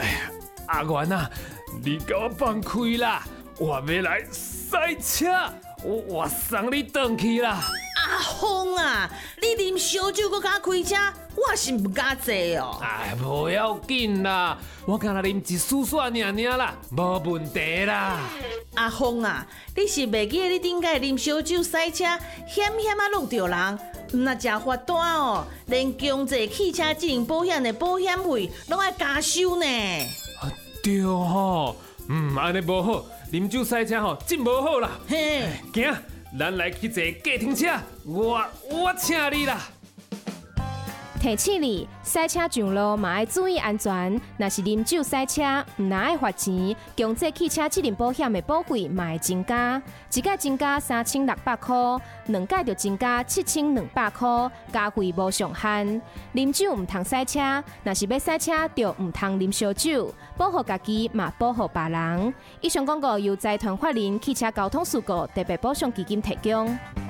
阿元啊，你给我放开啦！我要来赛车，我送你回去啦。 阿峰啊，你啉烧酒搁敢开车，我是唔敢坐哦。 哎，不要紧啦，我敢若啉一丝丝尔啦，无问题啦。 阿峰啊，你是袂记得你顶摆啉烧酒赛车，险险啊弄着人，那真罚单哦，连强制汽车责任保险的保险费拢要加收呢。 对吼，安尼无好，啉酒赛车吼真无好啦。 嘿， 行，咱来去坐计程车，我请你啦。 提醒你，赛车上路嘛要注意安全。若是啉酒赛车，唔但爱罚钱，强制汽车责任保险的保费嘛会增加，一届增加3600块，两届就增加7200块，加费无上限。啉酒唔通赛车，若是要赛车就唔通啉烧酒，保护家己嘛保护别人。以上广告由财团法人汽车交通事故特别保障基金提供。